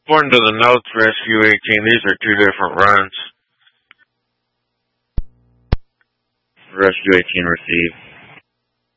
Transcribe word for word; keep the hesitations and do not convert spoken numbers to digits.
According to the notes, Rescue eighteen, these are two different runs. Rescue eighteen received.